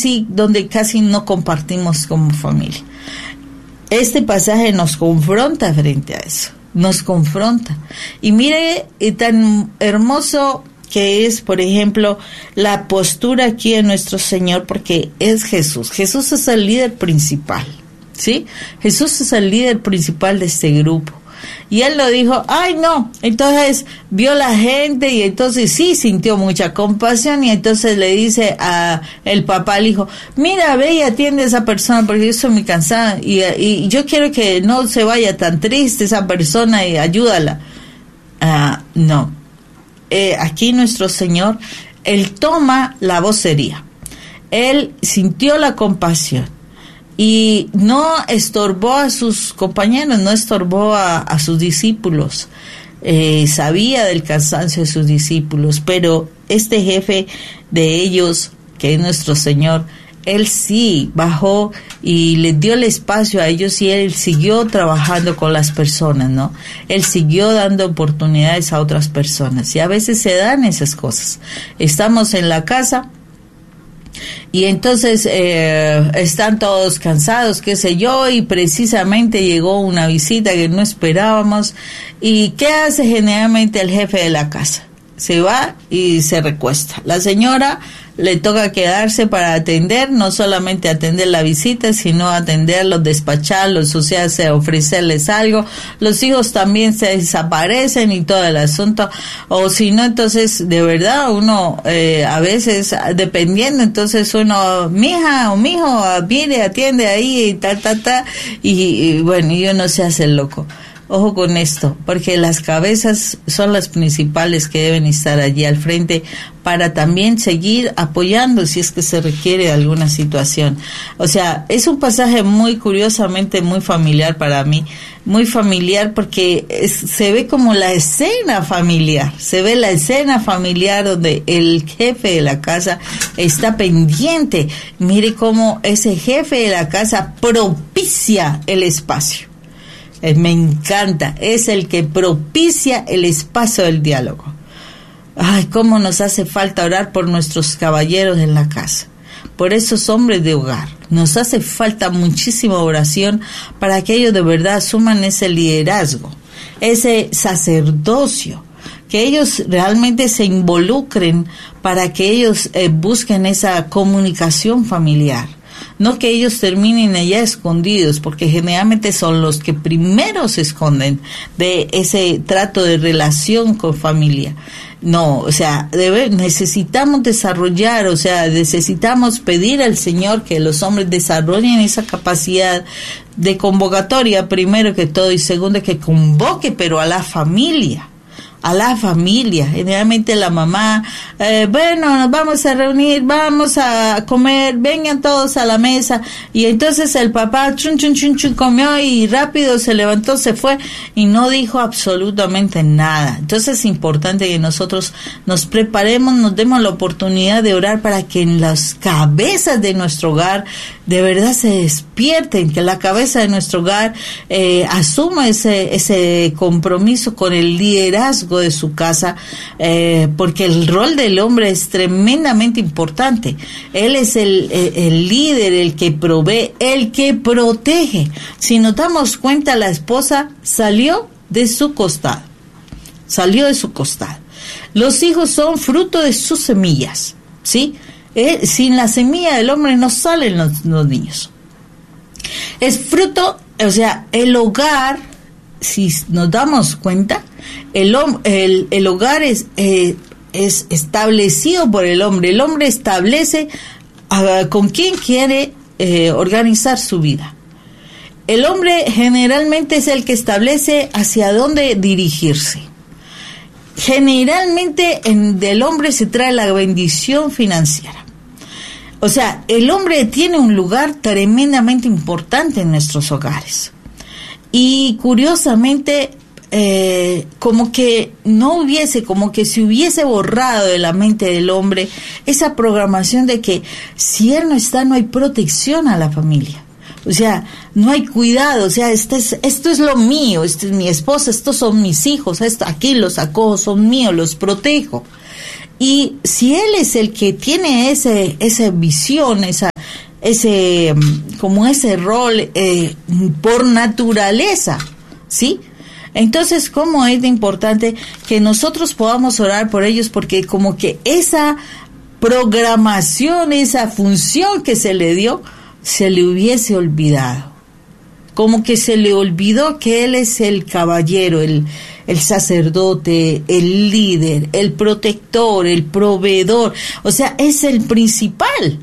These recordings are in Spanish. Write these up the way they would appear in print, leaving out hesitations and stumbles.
sí, donde casi no compartimos como familia. Este pasaje nos confronta frente a eso, nos confronta. Y mire tan hermoso que es, por ejemplo, la postura aquí de nuestro Señor, porque es Jesús. Jesús es el líder principal, ¿sí? Jesús es el líder principal de este grupo. Y él lo dijo, ay no, entonces vio la gente y entonces sí sintió mucha compasión y entonces le dice a el papá al hijo, mira, ve y atiende a esa persona porque yo estoy muy cansada y yo quiero que no se vaya tan triste esa persona y ayúdala. No, aquí nuestro Señor, él toma la vocería, él sintió la compasión. Y no estorbó a sus compañeros, no estorbó a sus discípulos. Sabía del cansancio de sus discípulos, pero este jefe de ellos, que es nuestro Señor, él sí bajó y les dio el espacio a ellos y él siguió trabajando con las personas, ¿no? Él siguió dando oportunidades a otras personas y a veces se dan esas cosas. Estamos en la casa y entonces están todos cansados, qué sé yo, y precisamente llegó una visita que no esperábamos. ¿Y qué hace generalmente el jefe de la casa? Se va y se recuesta. La señora le toca quedarse para atender, no solamente atender la visita, sino atenderlos, despacharlos, o sea, ofrecerles algo. Los hijos también se desaparecen y todo el asunto, o si no, entonces, de verdad, uno, a veces, dependiendo, entonces uno, mija o mijo, mire, atiende ahí y y bueno, y uno se hace loco. Ojo con esto, porque las cabezas son las principales que deben estar allí al frente para también seguir apoyando si es que se requiere de alguna situación. O sea, es un pasaje muy curiosamente muy familiar para mí, muy familiar porque se ve como la escena familiar, se ve la escena familiar donde el jefe de la casa está pendiente. Mire cómo ese jefe de la casa propicia el espacio. Me encanta, es el que propicia el espacio del diálogo. Ay, cómo nos hace falta orar por nuestros caballeros en la casa, por esos hombres de hogar. Nos hace falta muchísima oración para que ellos de verdad asuman ese liderazgo, ese sacerdocio, que ellos realmente se involucren para que ellos busquen esa comunicación familiar. No que ellos terminen allá escondidos, porque generalmente son los que primero se esconden de ese trato de relación con familia. No, o sea, necesitamos desarrollar, o sea, necesitamos pedir al Señor que los hombres desarrollen esa capacidad de convocatoria, primero que todo, y segundo que convoque, pero a la familia. A la familia, generalmente la mamá, bueno, nos vamos a reunir, vamos a comer, vengan todos a la mesa, y entonces el papá chun comió y rápido se levantó, se fue y no dijo absolutamente nada. Entonces es importante que nosotros nos preparemos, nos demos la oportunidad de orar para que en las cabezas de nuestro hogar de verdad se despierten, que la cabeza de nuestro hogar asuma ese compromiso con el liderazgo de su casa, porque el rol del hombre es tremendamente importante. Él es el líder, el que provee, el que protege. Si nos damos cuenta, la esposa salió de su costado. Los hijos son fruto de sus semillas, ¿sí? Sin la semilla del hombre no salen los niños. Es fruto, o sea, el hogar, si nos damos cuenta, el hogar es establecido por el hombre. El hombre establece con quién quiere organizar su vida. El hombre generalmente es el que establece hacia dónde dirigirse. Generalmente del hombre se trae la bendición financiera. O sea, el hombre tiene un lugar tremendamente importante en nuestros hogares. Y curiosamente, como que se hubiese borrado de la mente del hombre esa programación de que si él no está, no hay protección a la familia. O sea, no hay cuidado, o sea, esto es lo mío, esto es mi esposa, estos son mis hijos, aquí los acojo, son míos, los protejo. Y si él es el que tiene esa visión, como ese rol por naturaleza, ¿sí? Entonces, ¿cómo es de importante que nosotros podamos orar por ellos? Porque como que esa programación, esa función que se le dio, se le hubiese olvidado. Como que se le olvidó que él es el caballero, el sacerdote, el líder, el protector, el proveedor. O sea, es el principal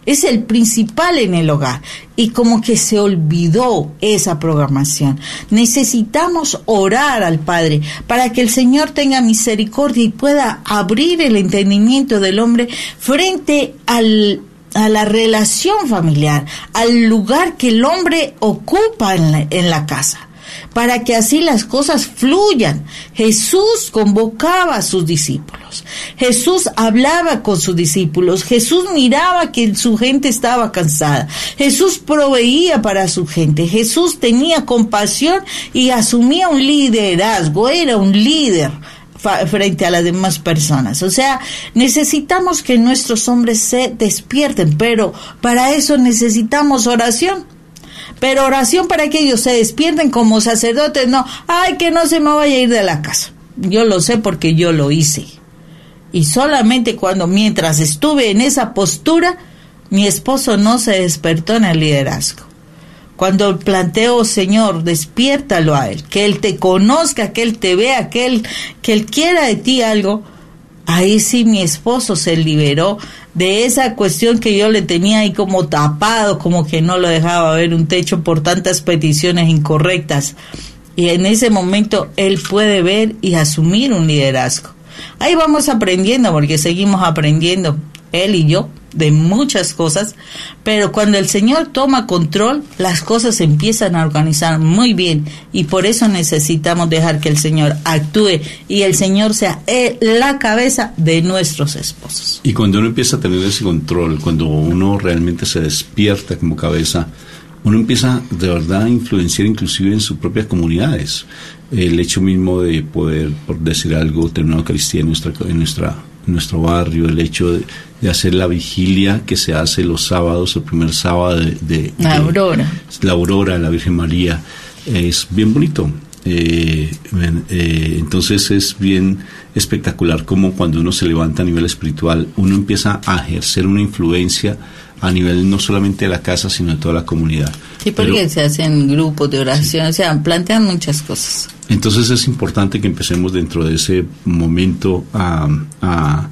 en el hogar. Y como que se olvidó esa programación. Necesitamos orar al Padre para que el Señor tenga misericordia y pueda abrir el entendimiento del hombre frente a la relación familiar, al lugar que el hombre ocupa en la casa, para que así las cosas fluyan. Jesús convocaba a sus discípulos, Jesús hablaba con sus discípulos, Jesús miraba que su gente estaba cansada, Jesús proveía para su gente, Jesús tenía compasión y asumía un liderazgo, era un líder frente a las demás personas. O sea, necesitamos que nuestros hombres se despierten, pero para eso necesitamos oración. Pero oración para que ellos se despierten como sacerdotes, no, ay, que no se me vaya a ir de la casa. Yo lo sé porque yo lo hice. Y solamente mientras estuve en esa postura, mi esposo no se despertó en el liderazgo. Cuando planteo, Señor, despiértalo a él, que él te conozca, que él te vea, que él quiera de ti algo, ahí sí mi esposo se liberó de esa cuestión que yo le tenía ahí como tapado, como que no lo dejaba ver un techo por tantas peticiones incorrectas. Y en ese momento él puede ver y asumir un liderazgo. Ahí vamos aprendiendo, porque seguimos aprendiendo, él y yo, de muchas cosas, pero cuando el Señor toma control, las cosas se empiezan a organizar muy bien, y por eso necesitamos dejar que el Señor actúe y el Señor sea la cabeza de nuestros esposos. Y cuando uno empieza a tener ese control, cuando uno realmente se despierta como cabeza, uno empieza de verdad a influenciar inclusive en sus propias comunidades. El hecho mismo de poder, por decir algo, tener una Eucaristía en nuestro barrio, el hecho de hacer la vigilia que se hace los sábados, el primer sábado de la Aurora, la Virgen María, es bien bonito. Entonces es bien espectacular como cuando uno se levanta a nivel espiritual, uno empieza a ejercer una influencia a nivel no solamente de la casa, sino de toda la comunidad. Sí, porque se hacen grupos de oración, sí. O sea, plantean muchas cosas. Entonces es importante que empecemos dentro de ese momento a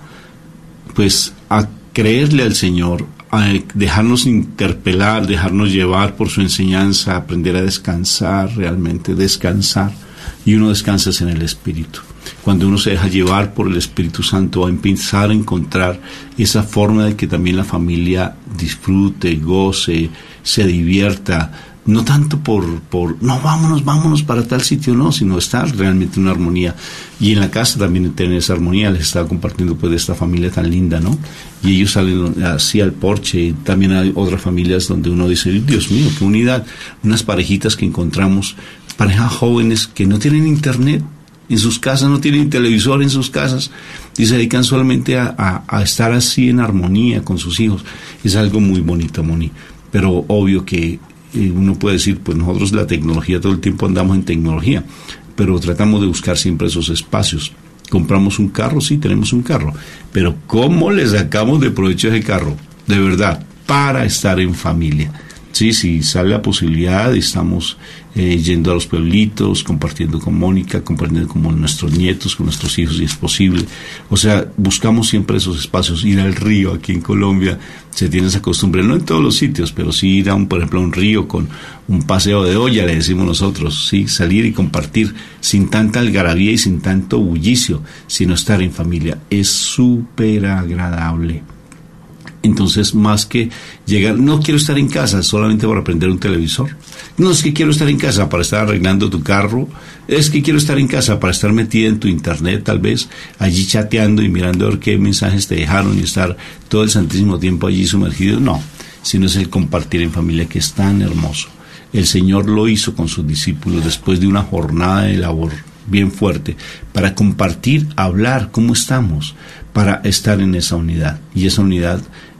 creerle al Señor, a dejarnos interpelar, dejarnos llevar por su enseñanza, aprender a descansar, realmente descansar, y uno descansa en el Espíritu. Cuando uno se deja llevar por el Espíritu Santo, va a empezar a encontrar esa forma de que también la familia disfrute, goce, se divierta, no tanto por no, vámonos para tal sitio, no, sino estar realmente en una armonía. Y en la casa también tener esa armonía. Les estaba compartiendo pues de esta familia tan linda, ¿no? Y ellos salen así al porche, y también hay otras familias donde uno dice, Dios mío, qué unidad. Unas parejitas que encontramos, parejas jóvenes que no tienen internet en sus casas, no tienen televisor en sus casas, y se dedican solamente a estar así en armonía con sus hijos. Es algo muy bonito, Moni. Pero obvio que uno puede decir, pues nosotros la tecnología, todo el tiempo andamos en tecnología, pero tratamos de buscar siempre esos espacios. Compramos un carro, sí, tenemos un carro, pero ¿cómo le sacamos de provecho a ese carro? De verdad, para estar en familia. Sí, sale la posibilidad, estamos yendo a los pueblitos, compartiendo con Mónica, compartiendo con nuestros nietos, con nuestros hijos, si es posible. O sea, buscamos siempre esos espacios. Ir al río, aquí en Colombia se tiene esa costumbre, no en todos los sitios, pero sí ir por ejemplo, a un río con un paseo de olla, le decimos nosotros, sí, salir y compartir sin tanta algarabía y sin tanto bullicio, sino estar en familia. Es súper agradable. Entonces, más que llegar, no quiero estar en casa solamente para prender un televisor. No, es que quiero estar en casa para estar arreglando tu carro. Es que quiero estar en casa para estar metida en tu internet, tal vez, allí chateando y mirando a ver qué mensajes te dejaron y estar todo el santísimo tiempo allí sumergido. No, sino es el compartir en familia, que es tan hermoso. El Señor lo hizo con sus discípulos después de una jornada de labor bien fuerte, para compartir, hablar cómo estamos, para estar en esa unidad. Y esa unidad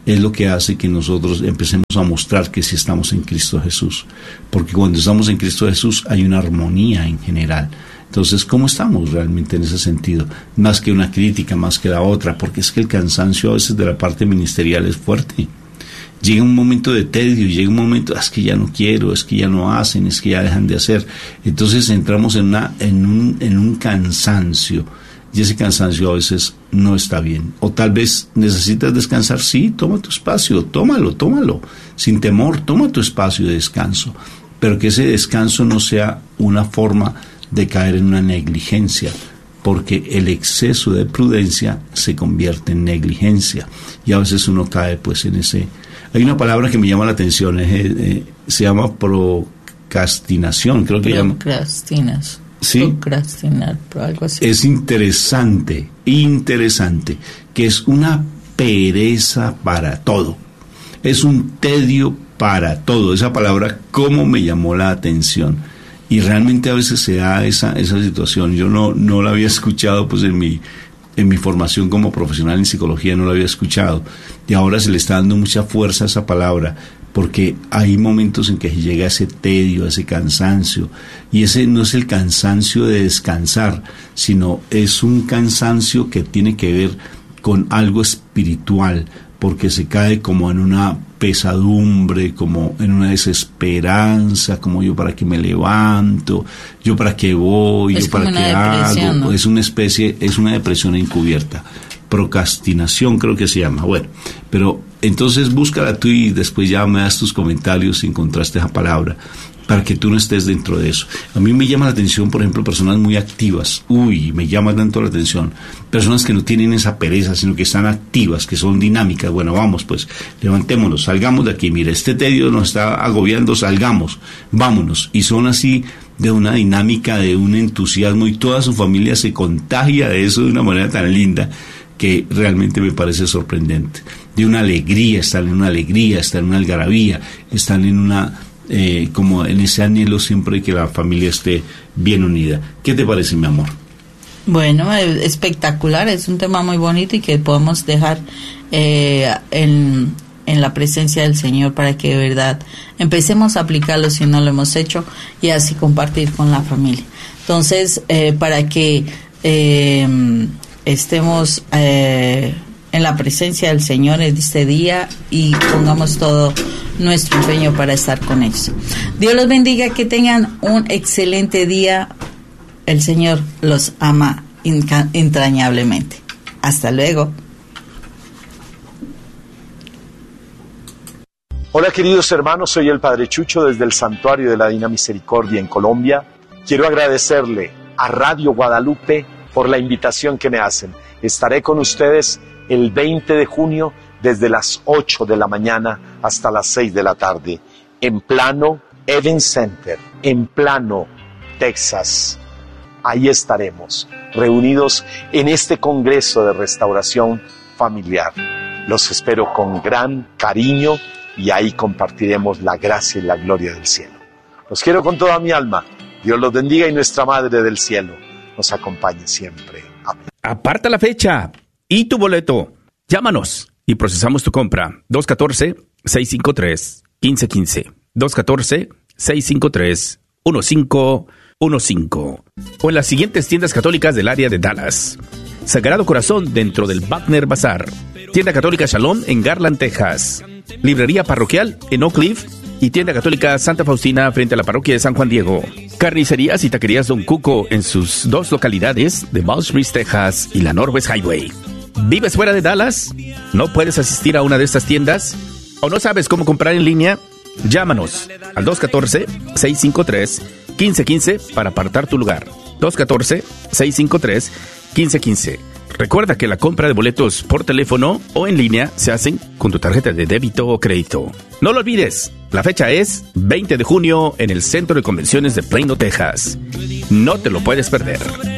es lo que hace que nosotros empecemos a mostrar que sí estamos en Cristo Jesús. Porque cuando estamos en Cristo Jesús hay una armonía en general. Entonces, ¿cómo estamos realmente en ese sentido? Más que una crítica, más que la otra, porque es que el cansancio a veces de la parte ministerial es fuerte. Llega un momento de tedio, llega un momento, es que ya no quiero, es que ya no hacen, es que ya dejan de hacer. Entonces entramos en un cansancio, y ese cansancio a veces no está bien. O tal vez necesitas descansar, sí, toma tu espacio, tómalo, sin temor, toma tu espacio de descanso, pero que ese descanso no sea una forma de caer en una negligencia, porque el exceso de prudencia se convierte en negligencia, y a veces uno cae pues en ese... Hay una palabra que me llama la atención, se llama procrastinación, creo que llama. Procrastinas. Sí. Procrastinar, algo así. Es interesante, que es una pereza para todo. Es un tedio para todo. Esa palabra, cómo me llamó la atención. Y realmente a veces se da esa situación. Yo no la había escuchado pues en mi formación como profesional en psicología, no la había escuchado, y ahora se le está dando mucha fuerza a esa palabra, porque hay momentos en que llega ese tedio, ese cansancio, y ese no es el cansancio de descansar, sino es un cansancio que tiene que ver con algo espiritual, porque se cae como en una pesadumbre, como en una desesperanza, como yo para qué me levanto, yo para qué voy, yo para qué hago, ¿no? Es una depresión encubierta, procrastinación creo que se llama. Bueno, pero entonces búscala tú y después ya me das tus comentarios si encontraste esa palabra, para que tú no estés dentro de eso. A mí me llama la atención, por ejemplo, personas muy activas. Me llama tanto la atención. Personas que no tienen esa pereza, sino que están activas, que son dinámicas. Bueno, vamos pues, levantémonos, salgamos de aquí. Mira, este tedio nos está agobiando, salgamos, vámonos. Y son así de una dinámica, de un entusiasmo, y toda su familia se contagia de eso de una manera tan linda que realmente me parece sorprendente. De una alegría, están en una algarabía, están en una... como en ese anhelo siempre que la familia esté bien unida. ¿Qué te parece, mi amor? Bueno, espectacular, es un tema muy bonito y que podemos dejar en la presencia del Señor para que de verdad empecemos a aplicarlo si no lo hemos hecho, y así compartir con la familia. Entonces, para que estemos en la presencia del Señor en este día y pongamos todo nuestro empeño para estar con ellos. Dios los bendiga, que tengan un excelente día. El Señor los ama entrañablemente. Hasta luego. Hola queridos hermanos, soy el Padre Chucho desde el Santuario de la Divina Misericordia en Colombia. Quiero agradecerle a Radio Guadalupe por la invitación que me hacen. Estaré con ustedes el 20 de junio desde las 8 de la mañana hasta las 6 de la tarde, en Plano Event Center, en Plano, Texas. Ahí estaremos, reunidos en este Congreso de Restauración Familiar. Los espero con gran cariño y ahí compartiremos la gracia y la gloria del cielo. Los quiero con toda mi alma. Dios los bendiga y nuestra Madre del Cielo nos acompañe siempre. Amén. Aparta la fecha y tu boleto. Llámanos y procesamos tu compra. 214-653-1515. 214-653-1515. O en las siguientes tiendas católicas del área de Dallas: Sagrado Corazón dentro del Wagner Bazar, Tienda Católica Shalom en Garland, Texas, Librería Parroquial en Oak Cliff y Tienda Católica Santa Faustina frente a la Parroquia de San Juan Diego. Carnicerías y taquerías Don Cuco en sus dos localidades de Mount Springs, Texas y la Northwest Highway. ¿Vives fuera de Dallas? ¿No puedes asistir a una de estas tiendas? ¿O no sabes cómo comprar en línea? Llámanos al 214-653-1515 para apartar tu lugar. 214-653-1515. Recuerda que la compra de boletos por teléfono o en línea se hacen con tu tarjeta de débito o crédito. No lo olvides, la fecha es 20 de junio en el Centro de Convenciones de Plano, Texas. No te lo puedes perder.